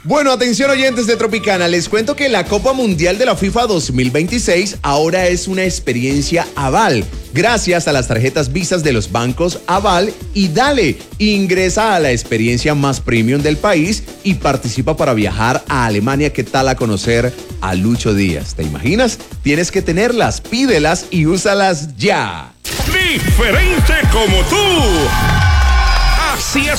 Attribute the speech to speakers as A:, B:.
A: Bueno, atención oyentes de Tropicana, les cuento que la Copa Mundial de la FIFA 2026 ahora es una experiencia Aval, gracias a las tarjetas Visas de los bancos Aval y Dale. Ingresa a la experiencia más premium del país y participa para viajar a Alemania. ¿Qué tal a conocer a Lucho Díaz? ¿Te imaginas? Tienes que tenerlas, pídelas y úsalas ya.
B: Diferente como tú. Así es